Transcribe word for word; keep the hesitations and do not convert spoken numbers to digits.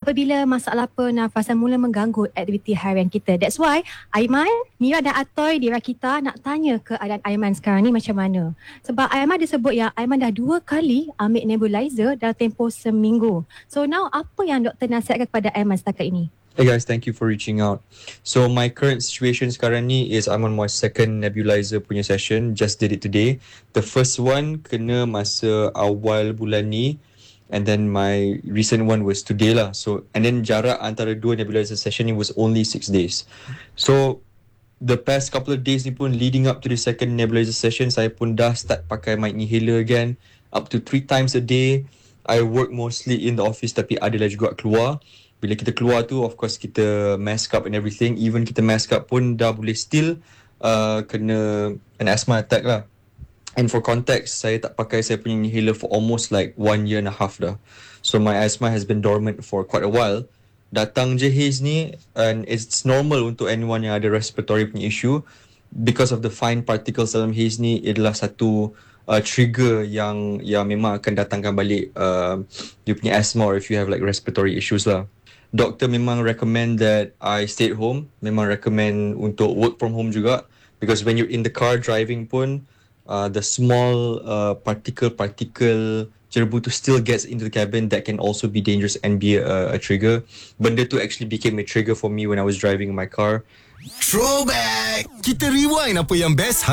apabila masalah pernafasan mula mengganggu aktiviti harian kita. That's why Aiman, Mira dan Atoy di Rakita nak tanya keadaan Aiman sekarang ni macam mana. Sebab Aiman disebut yang Aiman dah dua kali ambil nebulizer dalam tempoh seminggu. So now apa yang doktor nasihatkan kepada Aiman setakat ini? Hey guys, thank you for reaching out. So my current situation sekarang ni is I'm on my second nebulizer punya session. Just did it today. The first one kena masa awal bulan ni, and then my recent one was today lah. So and then jarak antara dua nebulizer session ni was only six days. So the past couple of days ni pun leading up to the second nebulizer session, saya pun dah start pakai my inhaler again, up to three times a day. I work mostly in the office tapi adalah juga keluar. Bila kita keluar tu, of course kita mask up and everything. Even kita mask up pun dah boleh still uh, kena an asthma attack lah. And for context, saya tak pakai saya punya inhaler for almost like one year and a half dah. So my asthma has been dormant for quite a while. Datang je haze ni, and it's normal untuk anyone yang ada respiratory punya issue. Because of the fine particles dalam haze ni, adalah satu uh, trigger yang yang memang akan datangkan balik uh, dia punya asthma, or if you have like respiratory issues lah. Doktor memang recommend that I stay at home. Memang recommend untuk work from home juga. Because when you're in the car driving pun, uh, the small uh, particle-particle jerbu tu still gets into the cabin that can also be dangerous and be a, a trigger. Benda tu actually became a trigger for me when I was driving in my car. Throwback! Kita rewind apa yang best